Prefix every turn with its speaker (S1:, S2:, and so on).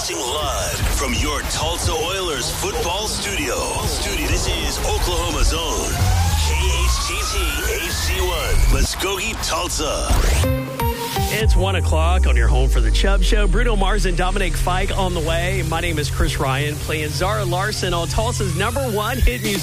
S1: Broadcasting live from your Tulsa Oilers football studio. This is Oklahoma's own KHTT HD1, Muskogee, Tulsa.
S2: It's 1 o'clock on your home for the Chubb Show. Bruno Mars and Dominic Fike on the way. My name is Chris Ryan, playing Zara Larson on Tulsa's #1 hit music